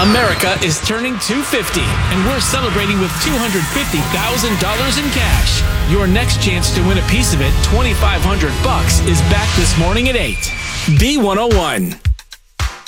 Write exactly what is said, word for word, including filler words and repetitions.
America is turning two hundred fifty, and we're celebrating with two hundred fifty thousand dollars in cash. Your next chance to win a piece of it, twenty-five hundred bucks, is back this morning at eight. B one oh one.